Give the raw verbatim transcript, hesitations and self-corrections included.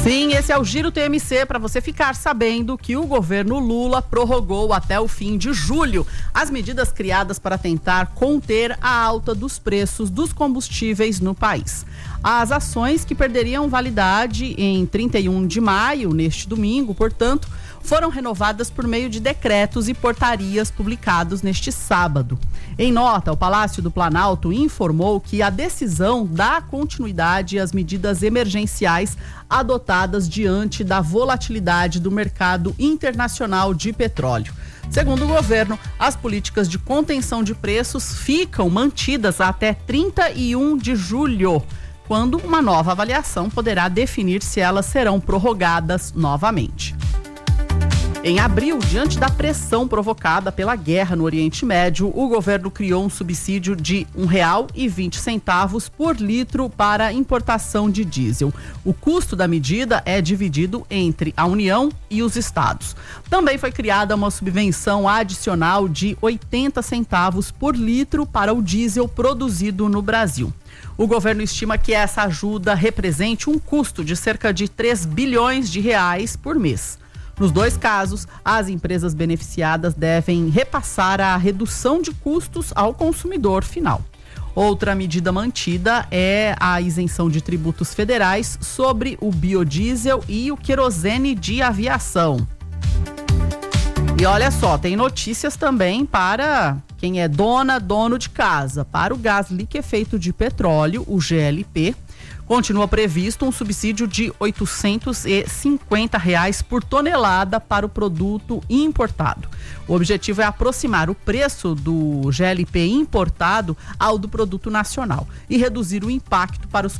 Sim, esse é o Giro T M C para você ficar sabendo que o governo Lula prorrogou até o fim de julho as medidas criadas para tentar conter a alta dos preços dos combustíveis no país. As ações que perderiam validade em trinta e um de maio, neste domingo, portanto, foram renovadas por meio de decretos e portarias publicados neste sábado. Em nota, o Palácio do Planalto informou que a decisão dá continuidade às medidas emergenciais adotadas diante da volatilidade do mercado internacional de petróleo. Segundo o governo, as políticas de contenção de preços ficam mantidas até trinta e um de julho, quando uma nova avaliação poderá definir se elas serão prorrogadas novamente. Em abril, diante da pressão provocada pela guerra no Oriente Médio, o governo criou um subsídio de um real e vinte centavos por litro para importação de diesel. O custo da medida é dividido entre a União e os estados. Também foi criada uma subvenção adicional de oitenta centavos por litro para o diesel produzido no Brasil. O governo estima que essa ajuda represente um custo de cerca de três bilhões de reais por mês. Nos dois casos, as empresas beneficiadas devem repassar a redução de custos ao consumidor final. Outra medida mantida é a isenção de tributos federais sobre o biodiesel e o querosene de aviação. E olha só, tem notícias também para quem é dona, dono de casa. Para o gás liquefeito de petróleo, o G L P, continua previsto um subsídio de oitocentos e cinquenta reais por tonelada para o produto importado. O objetivo é aproximar o preço do G L P importado ao do produto nacional e reduzir o impacto para os